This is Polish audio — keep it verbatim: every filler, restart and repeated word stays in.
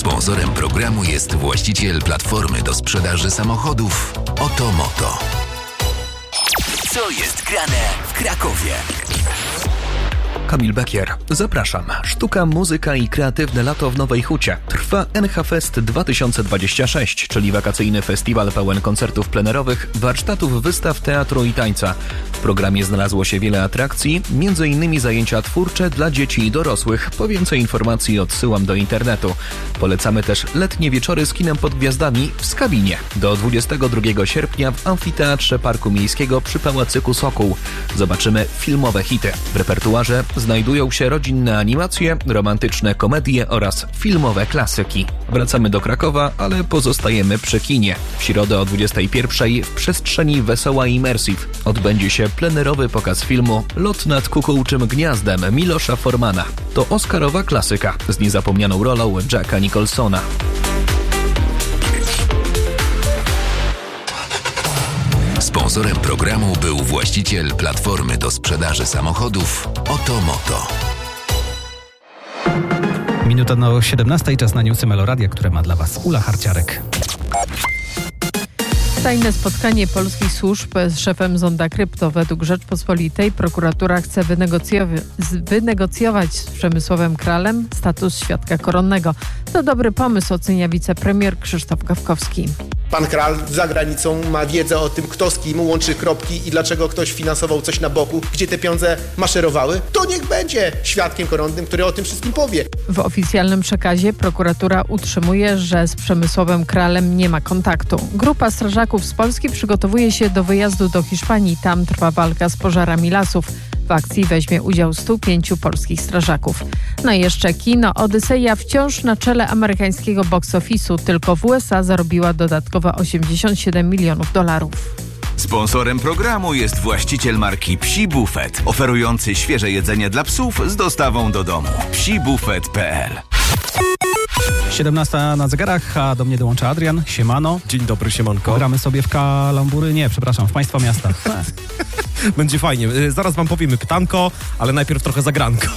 Sponsorem programu jest właściciel platformy do sprzedaży samochodów Otomoto. Co jest grane w Krakowie? Kamil Bekier. Zapraszam. Sztuka, muzyka i kreatywne lato w Nowej Hucie. Trwa N H Fest dwa tysiące dwadzieścia sześć, czyli wakacyjny festiwal pełen koncertów plenerowych, warsztatów, wystaw, teatru i tańca. W programie znalazło się wiele atrakcji, między innymi zajęcia twórcze dla dzieci i dorosłych. Po więcej informacji odsyłam do internetu. Polecamy też letnie wieczory z kinem pod gwiazdami w Skabinie. Do dwudziestego drugiego sierpnia w Amfiteatrze Parku Miejskiego przy Pałacyku Sokół. Zobaczymy filmowe hity. W repertuarze znajdują się rodzinne animacje, romantyczne komedie oraz filmowe klasyki. Wracamy do Krakowa, ale pozostajemy przy kinie. W środę o dwudziestej pierwszej w przestrzeni Wesoła Immersive odbędzie się plenerowy pokaz filmu Lot nad kukułczym gniazdem Milosza Formana. To oscarowa klasyka z niezapomnianą rolą Jacka Nicholsona. Sponsorem programu był właściciel platformy do sprzedaży samochodów Otomoto. Minuta do siedemnastej, czas na newsy Meloradia, które ma dla Was Ula Harciarek. Tajne spotkanie polskich służb z szefem Zonda Krypto. Według Rzeczpospolitej prokuratura chce wynegocjować, wynegocjować z Przemysławem Kralem status świadka koronnego. To dobry pomysł, ocenia wicepremier Krzysztof Gawkowski. Pan Kral za granicą ma wiedzę o tym, kto z kim łączy kropki i dlaczego ktoś finansował coś na boku, gdzie te pieniądze maszerowały. To niech będzie świadkiem koronnym, który o tym wszystkim powie. W oficjalnym przekazie prokuratura utrzymuje, że z Przemysławem Kralem nie ma kontaktu. Grupa strażaków z Polski przygotowuje się do wyjazdu do Hiszpanii. Tam trwa walka z pożarami lasów. W akcji weźmie udział stu pięciu polskich strażaków. No i jeszcze kino Odyseja wciąż na czele amerykańskiego box office'u. Tylko w U S A zarobiła dodatkowe osiemdziesiąt siedem milionów dolarów. Sponsorem programu jest właściciel marki Psi Buffet, oferujący świeże jedzenie dla psów z dostawą do domu. psi buffet kropka p l. siedemnasta na zegarach, a do mnie dołącza Adrian. Siemano. Dzień dobry, siemanko. Gramy sobie w kalambury, nie, przepraszam, w państwa miasta. Będzie fajnie. Zaraz wam powiemy pytanko, ale najpierw trochę zagranko.